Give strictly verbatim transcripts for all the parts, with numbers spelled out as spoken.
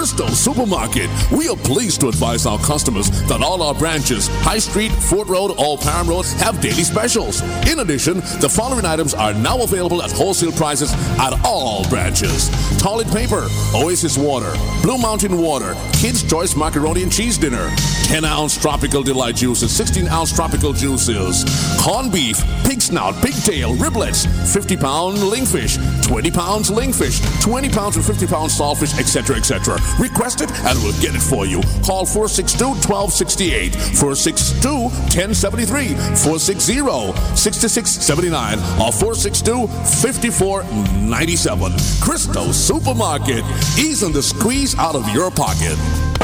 Crystal Supermarket. We are pleased to advise our customers that all our branches, High Street, Fort Road, or Parham Road, have daily specials. In addition, the following items are now available at wholesale prices at all branches. Toilet paper, Oasis water, Blue Mountain water, Kids Choice macaroni and cheese dinner, ten ounce Tropical Delight juices, sixteen ounce tropical juices, corned beef, pig snout, pigtail, riblets, fifty pound lingfish, twenty pounds lingfish, twenty pounds and fifty pounds saltfish, et cetera, et cetera. Request it and we'll get it for you. Call four six two, one two six eight, four six two, one zero seven three, four six zero, six six seven nine, or four six two, five four nine seven. Crystal Supermarket, easing the squeeze out of your pocket.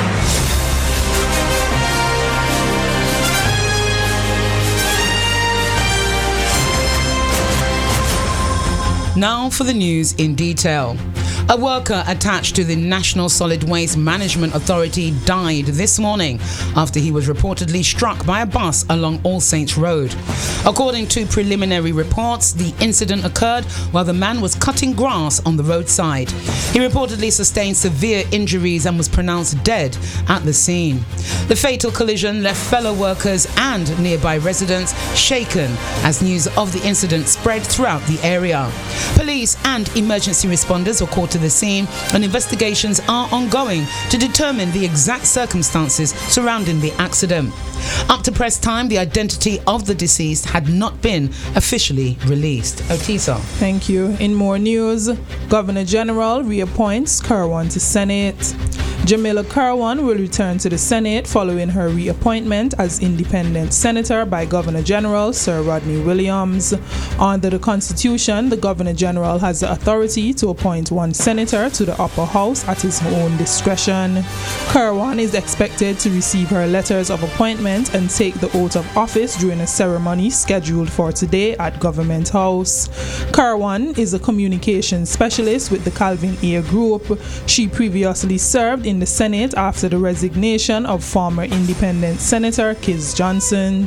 Now for the news in detail. A worker attached to the National Solid Waste Management Authority died this morning after he was reportedly struck by a bus along All Saints Road. According to preliminary reports, the incident occurred while the man was cutting grass on the roadside. He reportedly sustained severe injuries and was pronounced dead at the scene. The fatal collision left fellow workers and nearby residents shaken as news of the incident spread throughout the area. Police and emergency responders were called to the scene, and investigations are ongoing to determine the exact circumstances surrounding the accident. Up to press time, the identity of the deceased had not been officially released. Otisa. Thank you. In more news, Governor General reappoints Kirwan to Senate. Jamila Kirwan will return to the Senate following her reappointment as independent senator by Governor General Sir Rodney Williams. Under the Constitution, the Governor General has the authority to appoint one senator to the upper house at his own discretion. Kirwan is expected to receive her letters of appointment and take the oath of office during a ceremony scheduled for today at Government House. Kirwan is a communications specialist with the Calvin Air Group. She previously served in the Senate after the resignation of former independent Senator Kiz Johnson.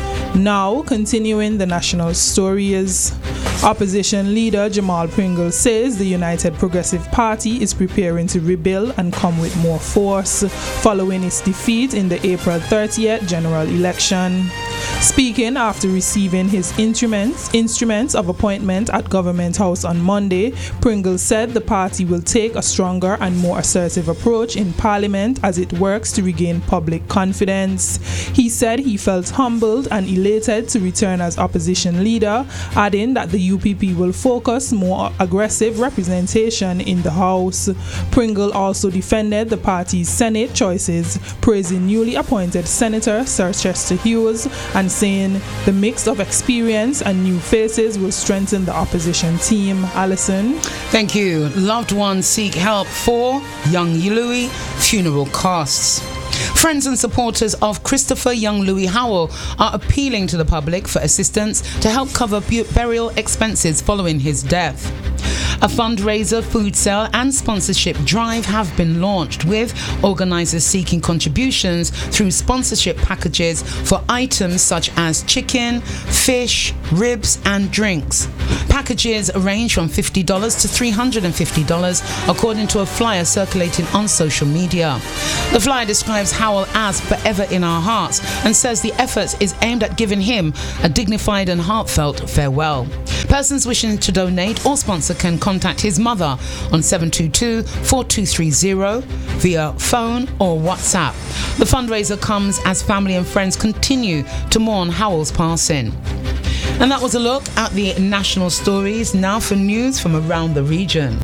Now, continuing the national stories. Opposition leader Jamal Pringle says the United Progressive Party is preparing to rebuild and come with more force following its defeat in the April thirtieth general election. Speaking after receiving his instruments, instruments of appointment at Government House on Monday, Pringle said the party will take a stronger and more assertive approach in Parliament as it works to regain public confidence. He said he felt humbled and elated to return as opposition leader, adding that the U P P will focus more aggressive representation in the House. Pringle also defended the party's Senate choices, praising newly appointed Senator Sir Chester Hughes and saying the mix of experience and new faces will strengthen the opposition team. Alison. Thank you. Loved ones seek help for young Louis funeral costs. Friends and supporters of Christopher Young Louis Howell are appealing to the public for assistance to help cover burial expenses following his death. A fundraiser, food sale and sponsorship drive have been launched, with organisers seeking contributions through sponsorship packages for items such as chicken, fish, ribs and drinks. Packages range from fifty dollars to three hundred fifty dollars according to a flyer circulating on social media. The flyer describes Howell as forever in our hearts and says the effort is aimed at giving him a dignified and heartfelt farewell. Persons wishing to donate or sponsor can contact his mother on seven two two, four two three zero via phone or WhatsApp. The fundraiser comes as family and friends continue to mourn Howell's passing. And that was a look at the national stories. Now for news from around the region.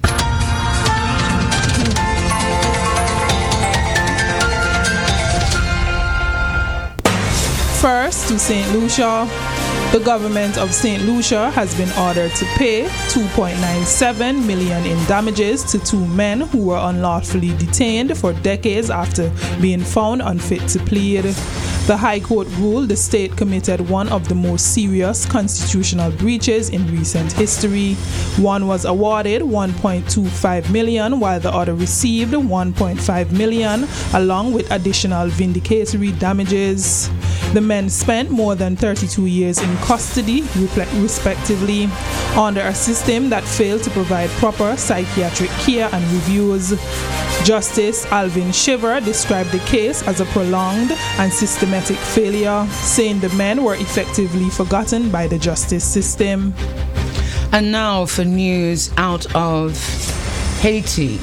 First to Saint Lucia. The government of Saint Lucia has been ordered to pay two point nine seven million dollars in damages to two men who were unlawfully detained for decades after being found unfit to plead. The High Court ruled the state committed one of the most serious constitutional breaches in recent history. One was awarded one point two five million dollars while the other received one point five million dollars along with additional vindicatory damages. The men spent more than thirty-two years in custody, respectively, under a system that failed to provide proper psychiatric care and reviews. Justice Alvin Shiver described the case as a prolonged and systematic failure, saying the men were effectively forgotten by the justice system. And now for news out of Haiti.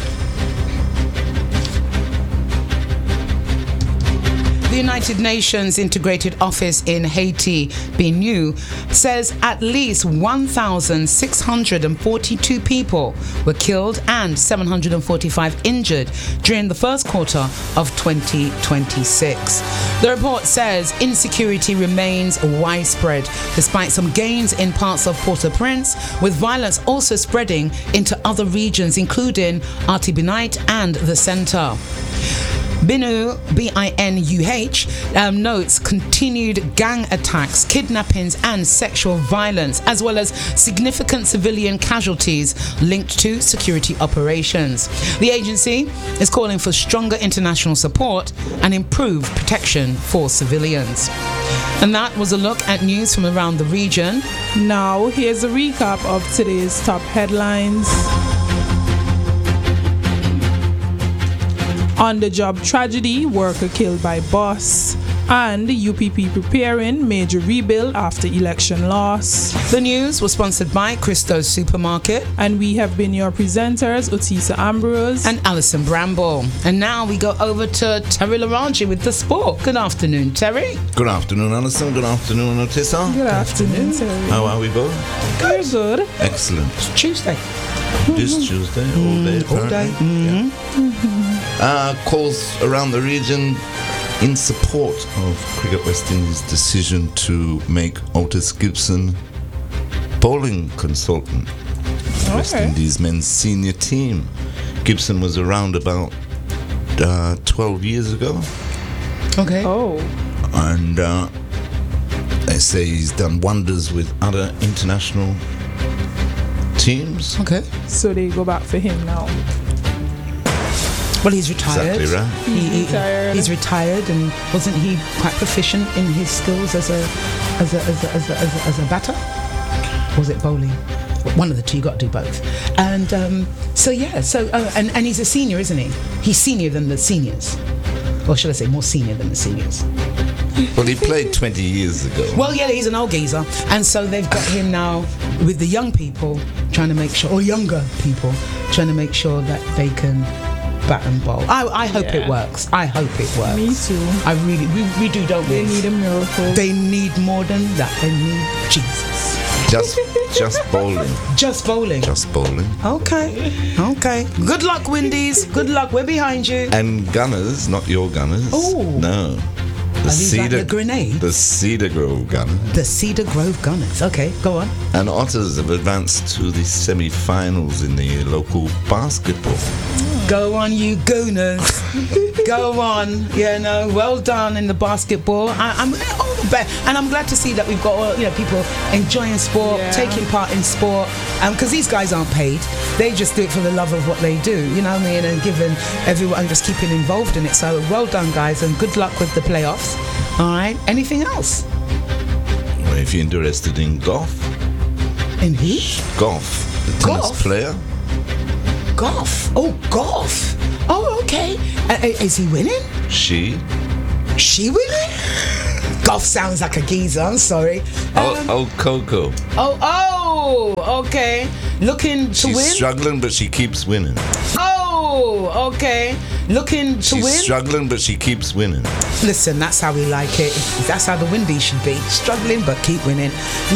The United Nations Integrated Office in Haiti, B N U, says at least one thousand six hundred forty-two people were killed and seven hundred forty-five injured during the first quarter of twenty twenty-six. The report says insecurity remains widespread, despite some gains in parts of Port-au-Prince, with violence also spreading into other regions, including Artibonite and the centre. B N U, B I N U H, um, notes continued gang attacks, kidnappings and sexual violence, as well as significant civilian casualties linked to security operations. The agency is calling for stronger international support and improved protection for civilians. And that was a look at news from around the region. Now, here's a recap of today's top headlines. On-the-job tragedy, worker killed by boss. And U P P preparing major rebuild after election loss. The news was sponsored by Christo's Supermarket. And we have been your presenters, Otisa Ambrose and Alison Bramble. And now we go over to Terry Laranji with the sport. Good afternoon, Terry. Good afternoon, Alison. Good afternoon, Otisa. Good afternoon, Terry. How are we both? Very good. Excellent. It's Tuesday. This Tuesday, all day, Mm, all day. apparently. Yeah. Uh, calls around the region in support of Cricket West Indies' decision to make Otis Gibson bowling consultant for West Okay. Indies men's senior team. Gibson was around about uh, twelve years ago, Okay. Oh, and uh, they say he's done wonders with other international teams. Okay. so they go back for him now. Well, he's retired. Exactly right. He- he- Retired. He's retired, and wasn't he quite proficient in his skills as a as a as a as a, as a, as a batter? Or was it bowling? One of the two. You got to do both. And um, so yeah. So uh, and and he's a senior, isn't he? He's senior than the seniors, or should I say, more senior than the seniors? Well, he played twenty years ago. Well, yeah, he's an old geezer, and so they've got him now with the young people trying to make sure, or younger people trying to make sure that they can bat and bowl. I, I hope Yeah. it works. I hope it works. Me too. I really, we, we do, don't They we? need a miracle. They need more than that. They need Jesus. Just, just bowling. Just bowling. Just bowling. Okay. Okay. Good luck, Windies. Good luck. We're behind you. And Gunners, not your Gunners. Oh. No. The Are these like the grenades? The Cedar Grove Gunners. The Cedar Grove Gunners. Okay, go on. And Otters have advanced to the semi-finals in the local basketball. Go on, you gooners. Go on. Yeah, no, well done in the basketball. I, I'm all the best. And I'm glad to see that we've got all, you know, people enjoying sport, Yeah. taking part in sport. Because these guys aren't paid. They just do it for the love of what they do. You know what I mean? And giving everyone, and just keeping involved in it. So well done, guys, and good luck with the playoffs. All right. Anything else? Well, if you're interested in golf, In he? golf, the tennis Golf? player, Golf. Oh, golf. Oh, okay. Uh, uh, is he winning? she, She winning? Golf sounds like a geezer. I'm sorry. oh, Um, oh, Coco. oh, oh, okay. Looking to She's win. struggling, but she keeps winning. Oh, okay. Looking to She's win. struggling, but she keeps winning. Listen, that's how we like it. That's how the Windies should be. Struggling but keep winning.